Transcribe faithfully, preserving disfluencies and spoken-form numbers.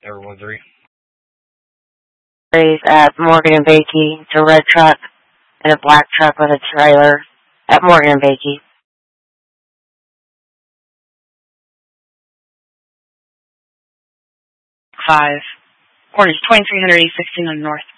Tower one three. Race at Morgan and Bakey. It's a red truck and a black truck with a trailer at Morgan and Bakey. Five. Orders twenty-three hundred, eight sixteen on North.